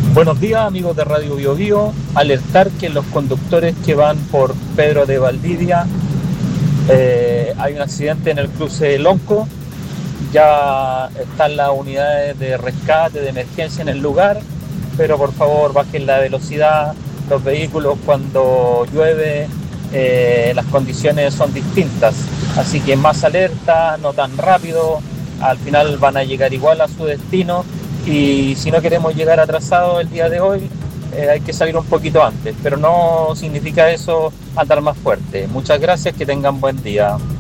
Buenos días, amigos de Radio Bio Bio. Alertar que los conductores que van por Pedro de Valdivia, hay un accidente en el cruce de Lonco. Ya están las unidades de rescate, de emergencia en el lugar, pero por favor bajen la velocidad. Los vehículos cuando llueve, las condiciones son distintas, así que más alerta, no tan rápido. Al final van a llegar igual a su destino, y si no queremos llegar atrasados el día de hoy, hay que salir un poquito antes, pero no significa eso andar más fuerte. Muchas gracias, que tengan buen día.